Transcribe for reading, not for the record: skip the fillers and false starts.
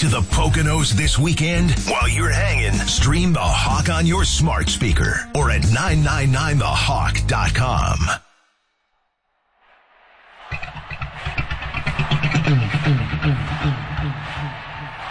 to the Poconos this weekend? While you're hanging, stream The Hawk on your smart speaker or at 999thehawk.com.